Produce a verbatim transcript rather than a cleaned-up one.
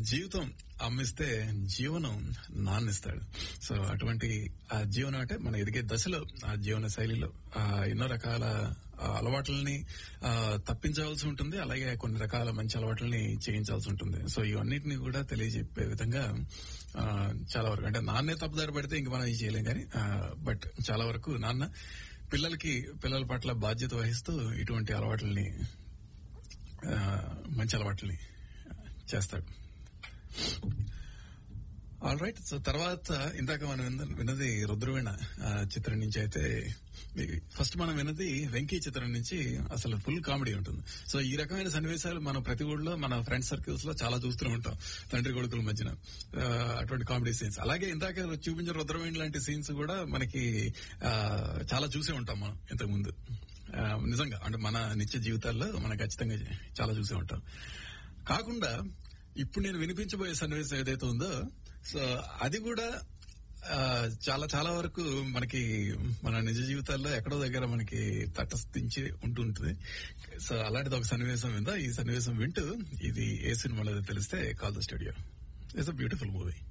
జీవితం అమ్మిస్తే జీవనం నాన్నిస్తాడు. సో అటువంటి ఆ జీవనం అంటే మనం ఎదిగే దశలో ఆ జీవన శైలిలో ఆ ఎన్నో రకాల అలవాట్లని తప్పించాల్సి ఉంటుంది, అలాగే కొన్ని రకాల మంచి అలవాట్లని చేయించాల్సి ఉంటుంది. సో ఇవన్నిటిని కూడా తెలియజెప్పే విధంగా చాలా వరకు అంటే నాన్నే తప్పుదారి పడితే ఇంక మనం ఇది చేయలేం కానీ బట్ చాలా వరకు నాన్న పిల్లలకి పిల్లల పట్ల బాధ్యత వహిస్తూ ఇటువంటి అలవాట్లని మంచి అలవాట్లని చేస్తాడు. All right. సో తర్వాత ఇందాక మనం విన్నది రుద్రవీణ చిత్రం నుంచి అయితే ఫస్ట్ మనం విన్నది వెంకీ చిత్రం నుంచి అసలు ఫుల్ కామెడీ ఉంటుంది. సో ఈ రకమైన సన్నివేశాలు మనం ప్రతి ఊళ్ళో మన ఫ్రెండ్ సర్కిల్స్ లో చాలా చూస్తూనే ఉంటాం, తండ్రి కొడుకుల మధ్యన అటువంటి కామెడీ సీన్స్. అలాగే ఇందాక చూపించిన రుద్రవీణ లాంటి సీన్స్ కూడా మనకి చాలా చూసే ఉంటాం మనం ఇంతకు ముందు. నిజంగా అంటే మన నిత్య జీవితాల్లో మనం ఖచ్చితంగా చాలా చూసే ఉంటాం. కాకుండా ఇప్పుడు నేను వినిపించబోయే సన్నివేశం ఏదైతే ఉందో సో అది కూడా చాలా చాలా వరకు మనకి మన నిజ జీవితాల్లో ఎక్కడో దగ్గర మనకి తటస్థించి ఉంటుంటుంది. సో అలాంటిది ఒక సన్నివేశం విందా. ఈ సన్నివేశం వింటూ ఇది ఏ సినిమాలో తెలిస్తే call the studio. It's a beautiful movie.